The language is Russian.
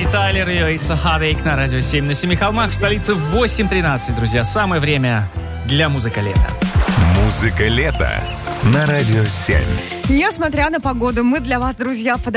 Бонни Тайлер, ее It's a Heartache на радио 7 на Семи холмах. В столице 8:13, друзья. Самое время для «Музыка лета». «Музыка лета» на радио 7. Несмотря на погоду, мы для вас, друзья,